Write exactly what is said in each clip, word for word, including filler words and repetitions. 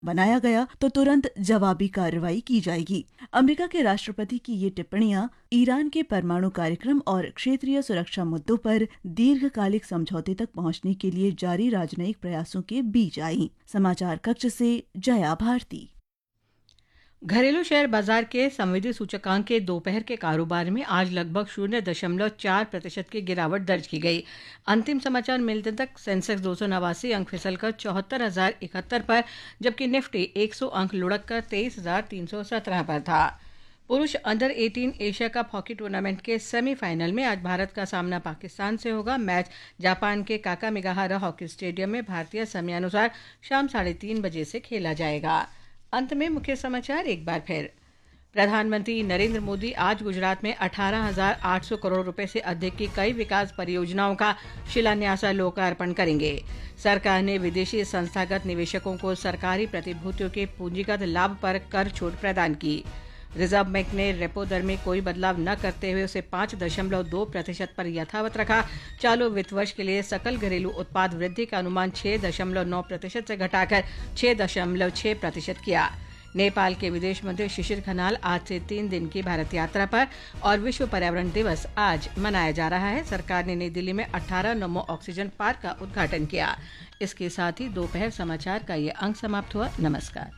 बनाया गया तो तुरंत जवाबी कार्रवाई की जाएगी। अमेरिका के राष्ट्रपति की ये टिप्पणियां ईरान के परमाणु कार्यक्रम और क्षेत्रीय सुरक्षा मुद्दों पर दीर्घकालिक समझौते तक पहुंचने के लिए जारी राजनयिक प्रयासों के बीच आई। समाचार कक्ष से जया भारती। घरेलू शेयर बाजार के संवेदी सूचकांक के दोपहर के कारोबार में आज लगभग शून्य दशमलव चार प्रतिशत की गिरावट दर्ज की गई। अंतिम समाचार मिलने तक सेंसेक्स दो सौ नवासी अंक फिसलकर चौहत्तर हजार इकहत्तर पर, जबकि निफ्टी एक सौ अंक लुढ़क कर तेईस हजार तीन सौ सत्रह पर था। पुरुष अंडर अठारह एशिया कप हॉकी टूर्नामेंट के सेमीफाइनल में आज भारत का सामना पाकिस्तान से होगा। मैच जापान के काकामिगाहारा हॉकी स्टेडियम में भारतीय समयानुसार शाम साढ़े तीन बजे से खेला जाएगा। अंत में मुख्य समाचार एक बार फिर। प्रधानमंत्री नरेंद्र मोदी आज गुजरात में अठारह हजार आठ सौ करोड़ रुपए से अधिक की कई विकास परियोजनाओं का शिलान्यास और लोकार्पण करेंगे। सरकार ने विदेशी संस्थागत निवेशकों को सरकारी प्रतिभूतियों के पूंजीगत लाभ पर कर छूट प्रदान की। रिजर्व बैंक ने रेपो दर में कोई बदलाव न करते हुए उसे पाँच दशमलव दो प्रतिशत पर यथावत रखा। चालू वित्त वर्ष के लिए सकल घरेलू उत्पाद वृद्धि का अनुमान छह दशमलव नौ प्रतिशत से घटाकर छह दशमलव छह प्रतिशत किया। नेपाल के विदेश मंत्री शिशिर खनाल आज से तीन दिन की भारत यात्रा पर, और विश्व पर्यावरण दिवस आज मनाया जा रहा है। सरकार ने नई दिल्ली में अठारह नमो ऑक्सीजन पार्क का उद्घाटन किया। इसके साथ ही दोपहर समाचार का ये अंक समाप्त हुआ। नमस्कार।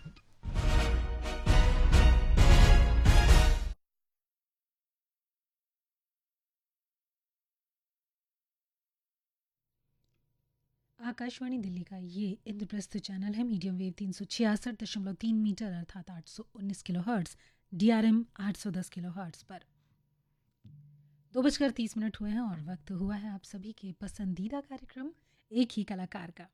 आकाशवाणी दिल्ली का ये इंद्रप्रस्थ चैनल है। मीडियम वेव तीन सौ छियासठ दशमलव तीन मीटर अर्थात आठ सौ उन्नीस kilo hertz, D R M आठ सौ दस किलो हर्ट्स पर। दो बजकर तीस मिनट हुए हैं और वक्त हुआ है आप सभी के पसंदीदा कार्यक्रम एक ही कलाकार का।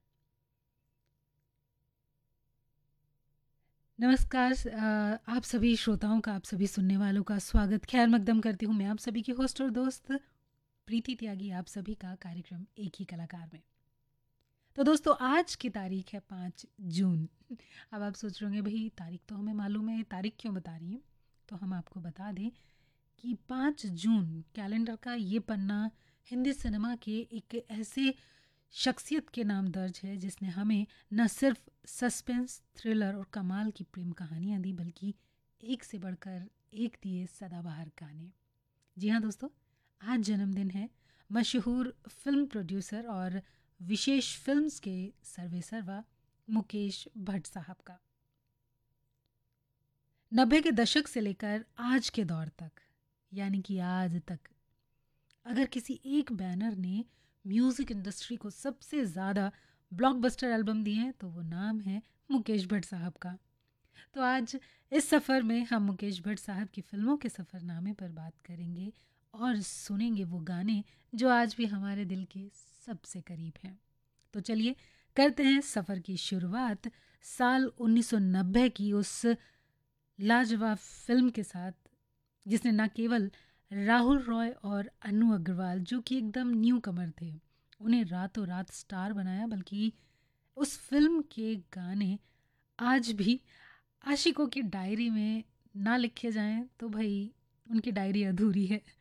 नमस्कार आप सभी श्रोताओं का, आप सभी सुनने वालों का स्वागत खैर मकदम करती हूँ मैं आप सभी की होस्ट और दोस्त प्रीति त्यागी, आप सभी का कार्यक्रम एक ही कलाकार में। तो दोस्तों आज की तारीख है पाँच जून। अब आप सोच रहे होंगे भाई तारीख तो हमें मालूम है, तारीख क्यों बता रही हैं? तो हम आपको बता दें कि पाँच जून कैलेंडर का ये पन्ना हिंदी सिनेमा के एक ऐसे शख्सियत के नाम दर्ज है जिसने हमें न सिर्फ सस्पेंस, थ्रिलर और कमाल की प्रेम कहानियाँ दी, बल्कि एक से बढ़कर एक दिए सदाबहार गाने। जी हाँ दोस्तों, आज जन्मदिन है मशहूर फिल्म प्रोड्यूसर और विशेष फिल्म्स के सर्वे सर्वा मुकेश भट्ट साहब का। नब्बे के दशक से लेकर आज के दौर तक, यानी कि आज तक, अगर किसी एक बैनर ने म्यूजिक इंडस्ट्री को सबसे ज़्यादा ब्लॉकबस्टर एल्बम दिए हैं तो वो नाम है मुकेश भट्ट साहब का। तो आज इस सफ़र में हम मुकेश भट्ट साहब की फिल्मों के सफ़रनामे पर बात करेंगे और सुनेंगे वो गाने जो आज भी हमारे दिल के सबसे करीब हैं। तो चलिए करते हैं सफ़र की शुरुआत साल उन्नीस सौ नब्बे की उस लाजवाब फिल्म के साथ, जिसने न केवल राहुल रॉय और अनु अग्रवाल, जो कि एकदम न्यू कमर थे, उन्हें रातों रात स्टार बनाया, बल्कि उस फिल्म के गाने आज भी आशिकों की डायरी में ना लिखे जाएं तो भाई उनकी डायरी अधूरी है।